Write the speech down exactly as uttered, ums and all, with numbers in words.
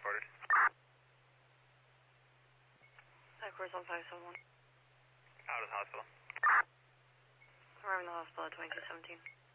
reported. Headquarters on five seven one. Out of the hospital. Arriving the hospital at twenty-two seventeen.